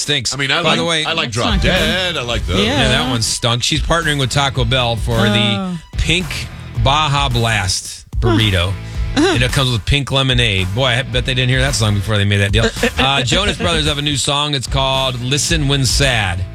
stinks. I mean, by the way, I like Drop Dead. I like those. Yeah, that one stunk. She's partnering with Taco Bell for the Pink Baja Blast burrito. And it comes with pink lemonade. Boy, I bet they didn't hear that song before they made that deal. Jonas Brothers have a new song. It's called Listen When Sad.